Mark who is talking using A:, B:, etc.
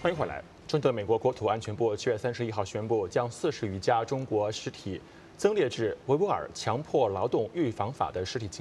A: 欢迎回来。中国美国国土安全部7月31号宣布，将40余家中国尸体增列至维吾尔强迫劳动预防法的尸体清